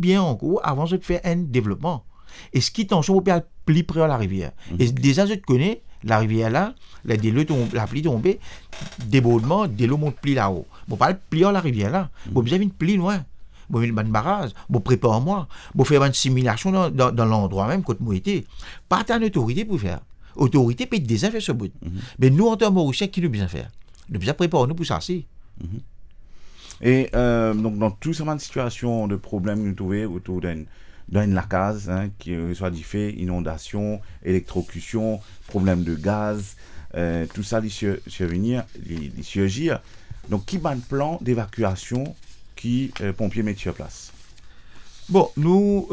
bien encore avant de faire un développement. Et ce qui t'en chauffe, plus près à la rivière. Et déjà, je te connais, la rivière là, la pluie tombée, débordement, de l'eau monte pli là-haut. Bon, pas le pli à la rivière là. Bon, vous avez une pli loin. Bon, une bonne barrage. Bon, prépare-moi. Bon, faire une simulation dans l'endroit même, quand moi été. Pas tant d'autorité pour faire. Autorité peut déjà faire ce bout. Mais nous, en tant que Mauriciens, qui nous besoin faire? Nous besoin préparer nous pour ça, si. Et donc, dans toute cette situation de problèmes que nous trouvons autour d'une lacase, qui soit du fait, inondation, électrocution, problème de gaz, tout ça, il survenir, il surgir. Donc, qui va le plan d'évacuation qui pompiers mettent sur place? Bon, nous,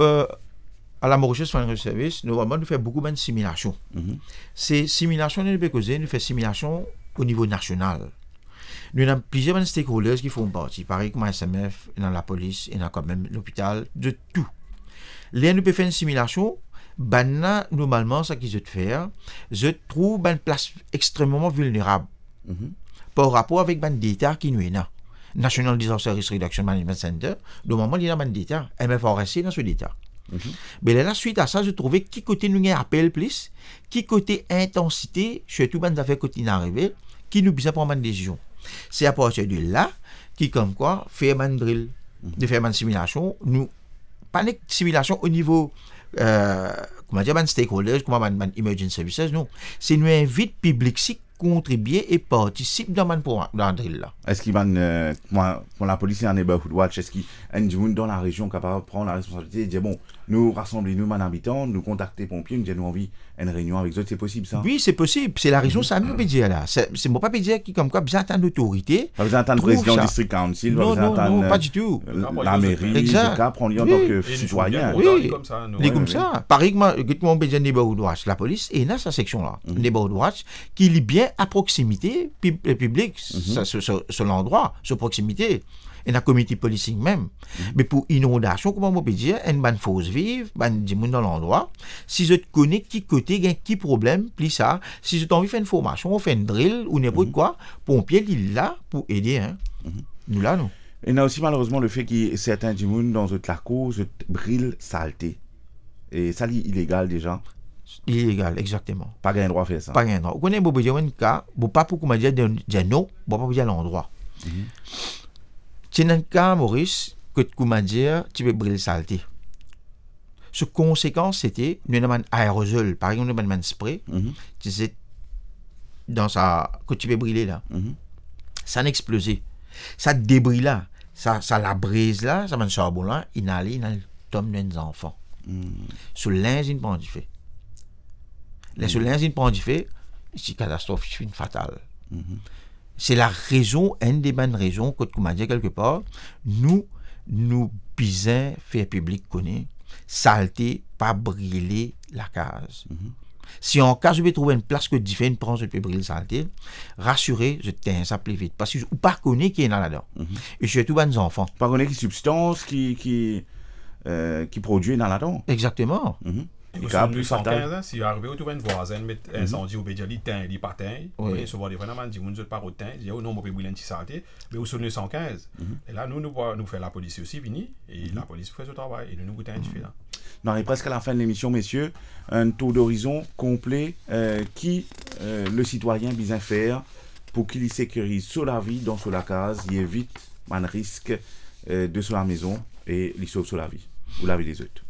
à la Mauritius Financial Service, nous faisons beaucoup de simulations. Ces simulations, nous faisons simulations au niveau national. Nous avons plusieurs stakeholders qui font partie, pareil comme SMF, dans la police, et dans quand même l'hôpital, de tout. Là, nous pouvons faire une simulation. Normalement, ce qu'ils veulent faire, je trouve une place extrêmement vulnérable par rapport avec les data qui nous est là. National Disaster Risk Reduction Management Center, normalement, il y a un data, MFRC dans ce data. Mais là, suite à ça, je trouvais qui côté nous appelle plus, qui côté intensité, surtout dans les affaires qui sont arrivées, qui nous besoin prendre une décision. C'est à partir de là, qui comme quoi, faire une drill, de faire une simulation, nous, pas une simulation au niveau, comment dire, stakeholders, comme emergency services, non. C'est nous invite public si contribuer et participer dans le drill là. Est-ce qu'il va, pour la police et la neighborhood watch, est-ce qu'il y a un monde dans la région capable de prendre la responsabilité et dire bon, nous rassembler nous, habitants, nous contacter pompiers, nous avons envie une réunion avec eux, c'est possible ça? Oui, c'est possible. C'est la région, ça me peut dire là. C'est moi pas peut dire qui comme quoi besoin d'entendre l'autorité. Pas besoin d'entendre le président du district council, non, pas du tout. La mairie, le cas, prendre en tant que citoyen. Oui, comme ça. Pareil que moi, besoin de neighborhood watch, la police est dans sa section là, neighborhood watch, qui est bien à proximité public, sur l'endroit, sur proximité. Et la community policing même. Mais pour inondation, comment on peut dire, une bonne fausse vive, une du monde dans l'endroit. Si je te connais qui côté, qui problème, plus ça. Si je t'ai envie de faire une formation, on fait une drill ou n'importe quoi, pompier, il est là pour aider. Nous là, nous. Et il y a aussi malheureusement le fait qu'il y a certains du monde dans la cause de brille saleté. Et ça, c'est illégal déjà. Illégal, exactement. Pas gain droit à faire ça. Pas gain droit. Vous connaissez un cas, pas pour comment dire non, pas pour dire l'endroit. C'est un cas, Maurice, que comment dire, tu peux brûler saleté. Ce conséquence, c'était, nous avons un aérosol, par exemple, nous avons un spray, tu sais, dans ça, que tu peux brûler là. Ça a explosé. Ça débris là, ça la brise là, ça m'a un charbon là, il a le tome des enfants. Sur l'inge, il prend du fait. Là, sur l'inge, il prend du fait, c'est une catastrophe, c'est une fatale. C'est la raison, une des bonnes raisons, que tu m'as dit quelque part, nous bisons faire public connaît, saleté, pas brûler la case. Si en cas je vais trouver une place que différente prend, je peux brûler la saleté, rassurez, je tiens ça plus vite. Parce que je ne pas connais qui est là-dedans. Et surtout les enfants. Pas connais qui substance qui produit dans là-dedans. Exactement. Et sur 215, si vous arrivez autour d'une voisine, mettre incendie au bédiali, il pas teint, et souvent des phénomènes, dit, vous pas au teint, dit, oh non, on peut brûler une petite saleté, mais au sur 215. Et là, nous faisons la police aussi, vini, et la police fait ce travail, et nous goûtons un petit là. On arrive presque à la fin de l'émission, messieurs. Un tour d'horizon complet qui le citoyen besoin faire pour qu'il sécurise sur la vie, dans sur la case, il évite un risque de sur la maison et il sauve sur la vie. Vous l'avez des autres.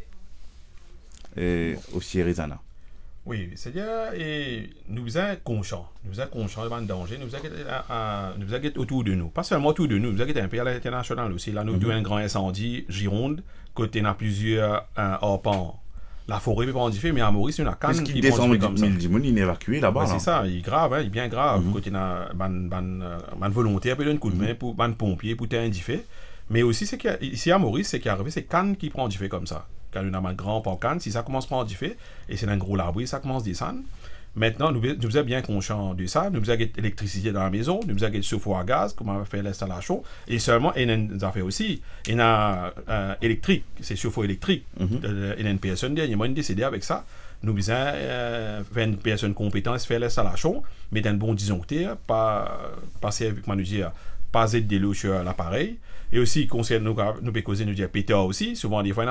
Aussi Rizana. Oui, c'est-à-dire, nous sommes conscients de danger, nous sommes autour de nous, pas seulement autour de nous, nous sommes un pays à l'international aussi. Là, nous avons un grand incendie, Gironde, côté il y a plusieurs arpents. La forêt peut prendre du feu, mais à Maurice, il y a une canne qui prend du feu comme ça. Il est évacué là-bas. C'est ça, il est grave, il est bien grave. Côté il y a une volontaire, peut donner un coup de main pour un pompier, pour un du feu. Mais aussi, ici à Maurice, c'est qu'arrivé, c'est canne qui prend du feu comme ça. Quand on a un grand pan-canne, si ça commence à prendre du feu, et c'est un gros labri, ça commence à descendre. Maintenant, nous sommes bien conscients de ça. Nous avons l'électricité dans la maison, nous avons le chauffe-eau à gaz, comment on va faire l'installation. Et seulement, il y a des affaires aussi. Il y a électrique, c'est chauffe-eau électrique. Il y a une personne, il y a une décédée avec ça. Nous avons faire une personne compétente faire l'installation, mais d'un bon disjoncteur, pas aider l'eau sur l'appareil. Et aussi, concernant nous pouvons causer nous dire pétard aussi. Souvent, des fois,